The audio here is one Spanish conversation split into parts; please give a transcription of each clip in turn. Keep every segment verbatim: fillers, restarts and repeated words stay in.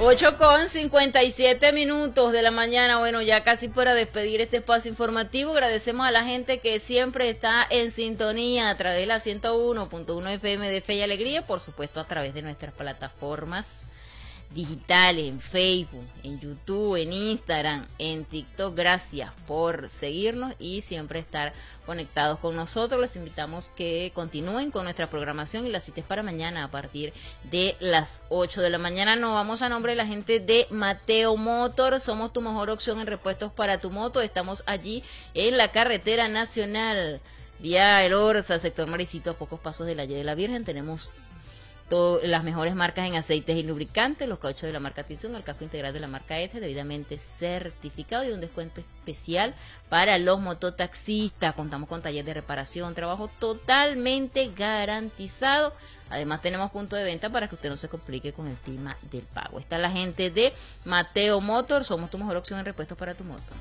ocho con cincuenta y siete minutos de la mañana, bueno, ya casi para despedir este espacio informativo, agradecemos a la gente que siempre está en sintonía a través de la ciento uno punto uno F M de Fe y Alegría, por supuesto a través de nuestras plataformas digitales, en Facebook, en YouTube, en Instagram, en TikTok. Gracias por seguirnos y siempre estar conectados con nosotros. Les invitamos que continúen con nuestra programación y la cita es para mañana a partir de las ocho de la mañana. Nos vamos a nombre de la gente de Mateo Motor. Somos tu mejor opción en repuestos para tu moto. Estamos allí en la carretera nacional, vía El Orza, sector Maricito, a pocos pasos de la Valle de la Virgen. Tenemos las mejores marcas en aceites y lubricantes, los cauchos de la marca Tizun, el casco integral de la marca E T E, debidamente certificado, y un descuento especial para los mototaxistas. Contamos con taller de reparación, trabajo totalmente garantizado. Además tenemos punto de venta para que usted no se complique con el tema del pago. Está la gente de Mateo Motor. Somos tu mejor opción en repuestos para tu moto.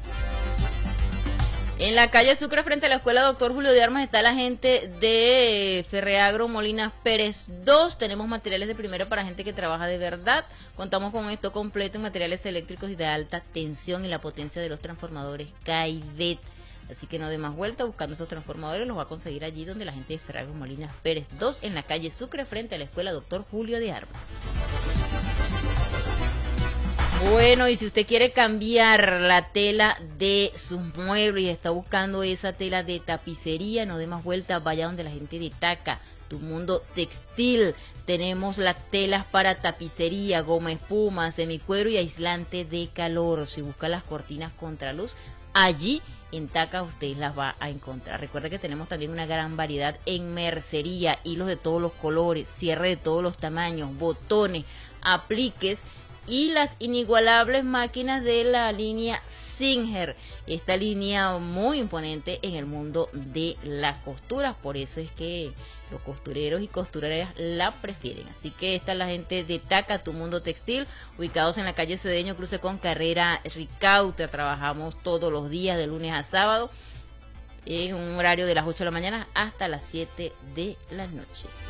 En la calle Sucre, frente a la escuela Doctor Julio de Armas, está la gente de Ferreagro Molinas Pérez dos. Tenemos materiales de primera para gente que trabaja de verdad. Contamos con esto completo en materiales eléctricos y de alta tensión y la potencia de los transformadores Caivet. Así que no dé más vuelta buscando estos transformadores, los va a conseguir allí donde la gente de Ferreagro Molinas Pérez dos, en la calle Sucre, frente a la escuela Doctor Julio de Armas. Bueno, y si usted quiere cambiar la tela de sus muebles y está buscando esa tela de tapicería, no dé más vuelta, vaya donde la gente de Taca, Tu Mundo Textil. Tenemos las telas para tapicería, goma espuma, semicuero y aislante de calor. Si busca las cortinas contraluz, allí en Taca usted las va a encontrar. Recuerda que tenemos también una gran variedad en mercería, hilos de todos los colores, cierre de todos los tamaños, botones, apliques y las inigualables máquinas de la línea Singer, esta línea muy imponente en el mundo de las costuras. Por eso es que los costureros y costureras la prefieren. Así que esta es la gente de Taca, Tu Mundo Textil, ubicados en la calle Cedeño, cruce con carrera Ricaute. Trabajamos todos los días de lunes a sábado en un horario de las ocho de la mañana hasta las siete de la noche.